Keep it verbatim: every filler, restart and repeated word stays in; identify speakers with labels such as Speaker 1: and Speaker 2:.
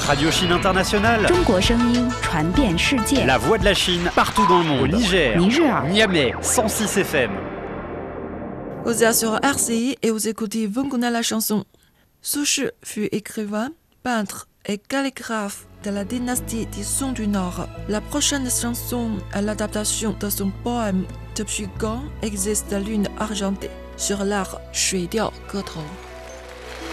Speaker 1: Radio Chine Internationale.
Speaker 2: 中国声音传遍世界。
Speaker 1: La voix de la Chine partout dans le monde. Au Niger,
Speaker 2: 尼日尔
Speaker 1: Niamey, cent six F M.
Speaker 3: Vous êtes sur R C I et vous écoutez Vous connaissez la chanson. Su Shi fut écrivain, peintre et calligraphe de la dynastie des Song du Nord. La prochaine chanson est l'adaptation de son poème Depuis quand existe la lune argentée sur l'art Shui Diao Ge Tou.